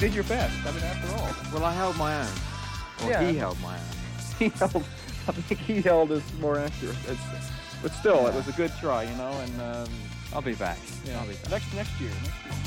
did your best. I mean, after all. Well, I held my own. Or Yeah. he held my own. I think he held is more accurate. But still, it Yeah. was a good try, you know, and I'll be back. yeah. I'll be back. Next year.